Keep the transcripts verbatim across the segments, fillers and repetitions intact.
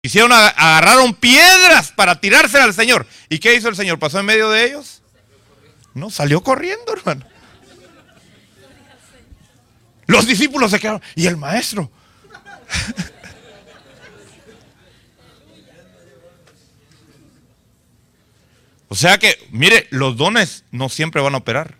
Hicieron, agarraron piedras para tirársela al Señor. ¿Y qué hizo el Señor? ¿Pasó en medio de ellos? No, salió corriendo, hermano. Los discípulos se quedaron. ¿Y el maestro? O sea que, mire, los dones no siempre van a operar.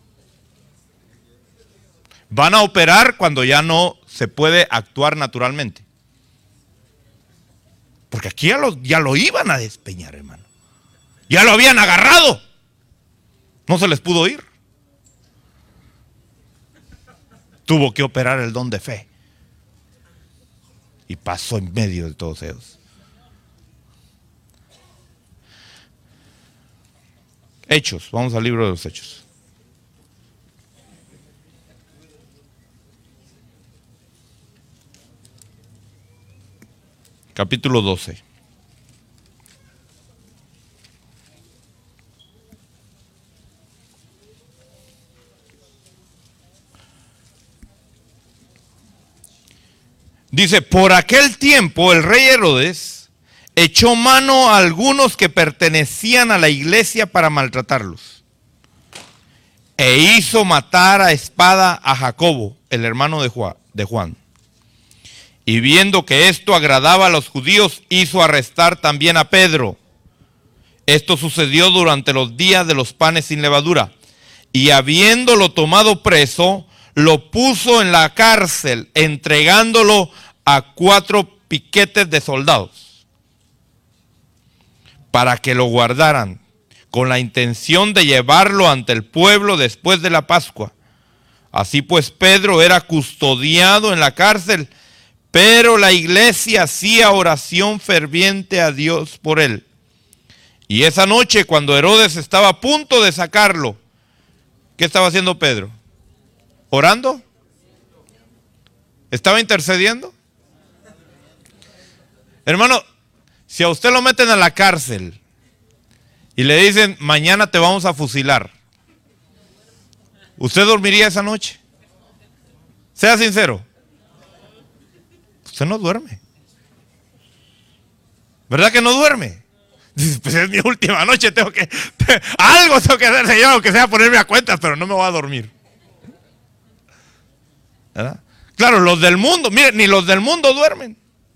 Van a operar cuando ya no se puede actuar naturalmente. Porque aquí ya lo, ya lo iban a despeñar, hermano. Ya lo habían agarrado. No se les pudo ir. Tuvo que operar el don de fe. Y pasó en medio de todos ellos. Hechos, vamos al libro de los Hechos. Capítulo doce. Dice, por aquel tiempo el rey Herodes echó mano a algunos que pertenecían a la iglesia para maltratarlos. E hizo matar a espada a Jacobo, el hermano de Juan. Y viendo que esto agradaba a los judíos, hizo arrestar también a Pedro. Esto sucedió durante los días de los panes sin levadura. Y habiéndolo tomado preso, lo puso en la cárcel, entregándolo a cuatro piquetes de soldados, para que lo guardaran, con la intención de llevarlo ante el pueblo después de la Pascua. Así pues, Pedro era custodiado en la cárcel, pero la iglesia hacía oración ferviente a Dios por él. Y esa noche, cuando Herodes estaba a punto de sacarlo, ¿qué estaba haciendo Pedro? ¿Orando? ¿Estaba intercediendo? Hermano, si a usted lo meten a la cárcel y le dicen, mañana te vamos a fusilar, ¿usted dormiría esa noche? Sea sincero. Usted no duerme. ¿Verdad que no duerme? Dice, pues es mi última noche, tengo que, algo tengo que hacer, Señor, aunque sea ponerme a cuentas, pero no me voy a dormir. ¿Verdad? Claro, los del mundo, miren, ni los del mundo duermen.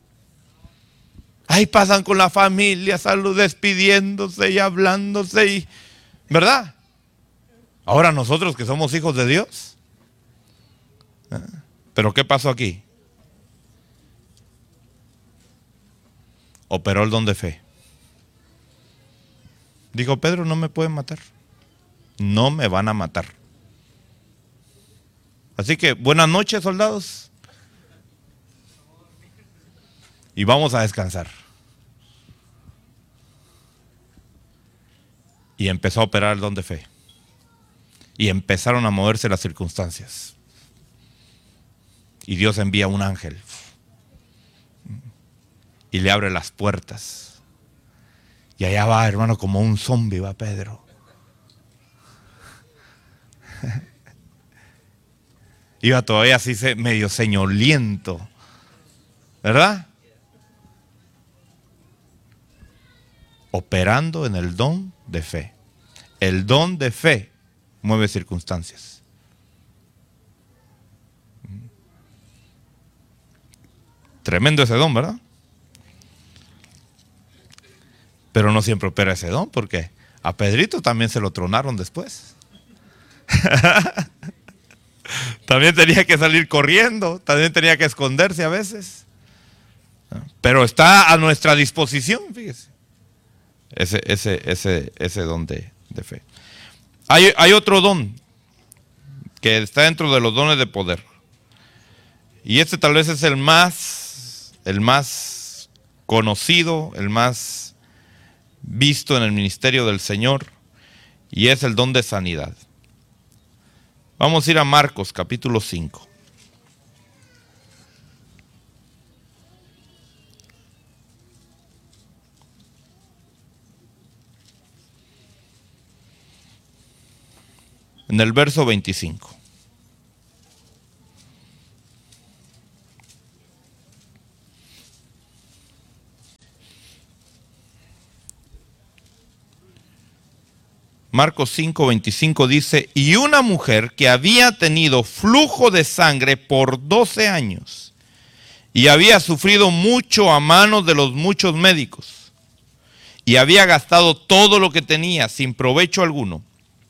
Ahí pasan con la familia, salud, despidiéndose y hablándose, y, ¿verdad? Ahora nosotros que somos hijos de Dios. ¿Eh? ¿Pero qué pasó aquí? Operó el don de fe. Dijo, Pedro, no me pueden matar. No me van a matar. Así que buenas noches, soldados. Y vamos a descansar. Y empezó a operar el don de fe. Y empezaron a moverse las circunstancias. Y Dios envía un ángel. Y le abre las puertas. Y allá va, hermano, como un zombi va Pedro. Iba todavía así medio señoliento, ¿verdad? Operando en el don de fe. El don de fe mueve circunstancias. Tremendo ese don, ¿verdad? Pero no siempre opera ese don, porque a Pedrito también se lo tronaron después. También tenía que salir corriendo, también tenía que esconderse a veces. Pero está a nuestra disposición, fíjese. Ese, ese, ese, ese don de, de fe. Hay, hay otro don que está dentro de los dones de poder. Y este tal vez es el más, el más conocido, el más visto en el ministerio del Señor, y es el don de sanidad. Vamos a ir a Marcos capítulo cinco. En el verso veinticinco. Marcos cinco, veinticinco dice, y una mujer que había tenido flujo de sangre por doce años y había sufrido mucho a manos de los muchos médicos y había gastado todo lo que tenía sin provecho alguno,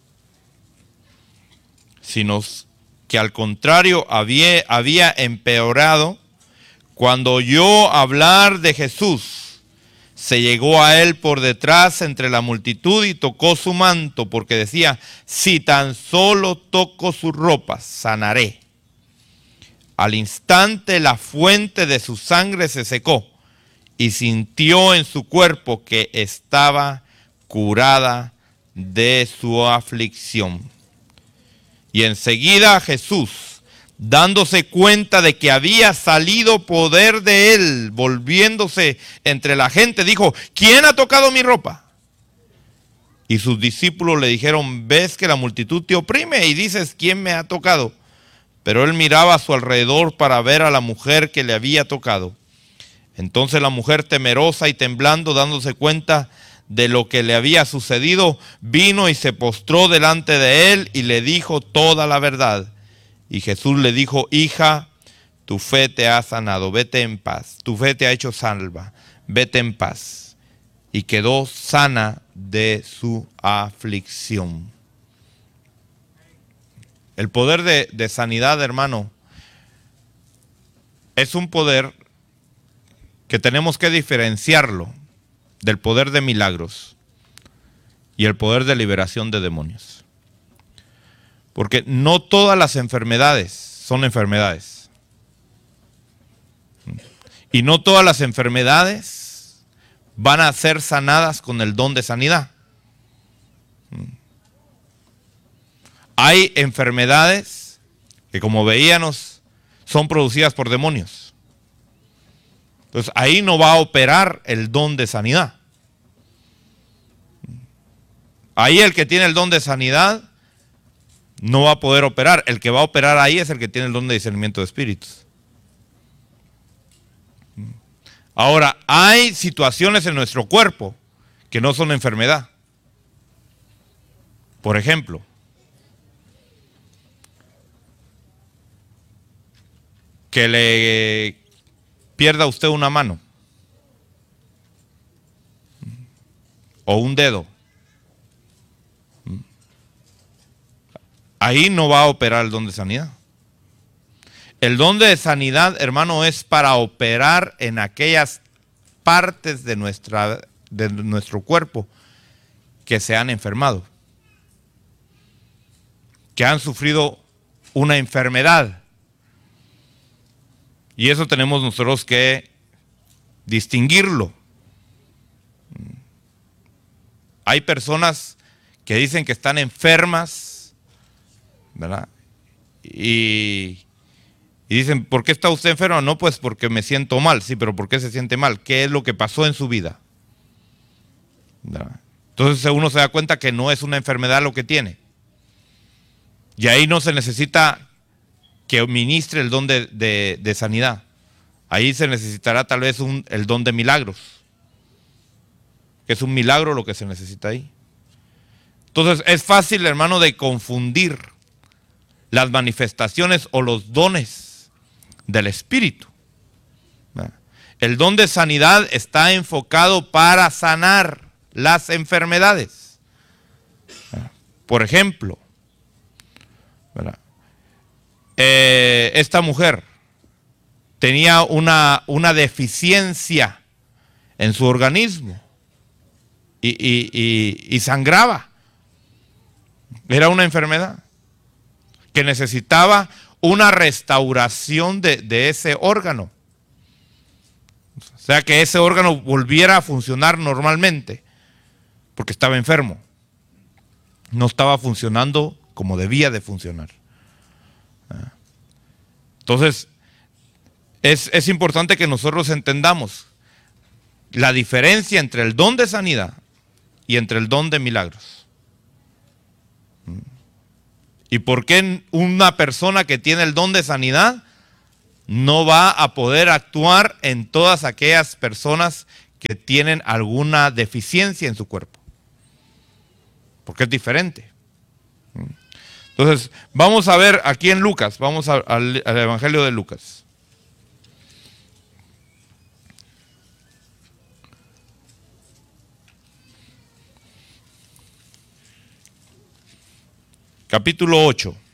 sino que al contrario había, había empeorado, cuando oyó hablar de Jesús, se llegó a él por detrás entre la multitud y tocó su manto, porque decía, si tan solo toco sus ropas, sanaré. Al instante la fuente de su sangre se secó y sintió en su cuerpo que estaba curada de su aflicción. Y enseguida Jesús, dándose cuenta de que había salido poder de él, volviéndose entre la gente, dijo, ¿quién ha tocado mi ropa? Y sus discípulos le dijeron, ¿ves que la multitud te oprime y dices, ¿quién me ha tocado? Pero él miraba a su alrededor para ver a la mujer que le había tocado. Entonces la mujer, temerosa y temblando, dándose cuenta de lo que le había sucedido, vino y se postró delante de él y le dijo toda la verdad. Y Jesús le dijo, hija, tu fe te ha sanado, vete en paz. Tu fe te ha hecho salva, vete en paz. Y quedó sana de su aflicción. El poder de, de sanidad, hermano, es un poder que tenemos que diferenciarlo del poder de milagros y el poder de liberación de demonios. Porque no todas las enfermedades son enfermedades. Y no todas las enfermedades van a ser sanadas con el don de sanidad. Hay enfermedades que, como veíamos, son producidas por demonios. Entonces ahí no va a operar el don de sanidad. Ahí el que tiene el don de sanidad no va a poder operar. El que va a operar ahí es el que tiene el don de discernimiento de espíritus. Ahora, hay situaciones en nuestro cuerpo que no son enfermedad. Por ejemplo, que le pierda a usted una mano o un dedo. Ahí no va a operar el don de sanidad. El don de sanidad, hermano, es para operar en aquellas partes de, nuestra, de nuestro cuerpo que se han enfermado, que han sufrido una enfermedad. Y eso tenemos nosotros que distinguirlo. Hay personas que dicen que están enfermas, ¿verdad? Y, y dicen, ¿por qué está usted enfermo? No, pues porque me siento mal. Sí, pero ¿por qué se siente mal? ¿Qué es lo que pasó en su vida? ¿Verdad? Entonces uno se da cuenta que no es una enfermedad lo que tiene. Y ahí no se necesita que ministre el don de, de, de sanidad. Ahí se necesitará tal vez un, el don de milagros. Que es un milagro lo que se necesita ahí. Entonces es fácil, hermano, de confundir las manifestaciones o los dones del Espíritu. El don de sanidad está enfocado para sanar las enfermedades. Por ejemplo, ¿verdad? Eh, esta mujer tenía una, una deficiencia en su organismo y, y, y, y sangraba. Era una enfermedad que necesitaba una restauración de, de ese órgano. O sea, que ese órgano volviera a funcionar normalmente, porque estaba enfermo. No estaba funcionando como debía de funcionar. Entonces, es, es importante que nosotros entendamos la diferencia entre el don de sanidad y entre el don de milagros. ¿Y por qué una persona que tiene el don de sanidad no va a poder actuar en todas aquellas personas que tienen alguna deficiencia en su cuerpo? porque es diferente. Entonces, vamos a ver aquí en Lucas, vamos a, al, al Evangelio de Lucas. Capítulo ocho.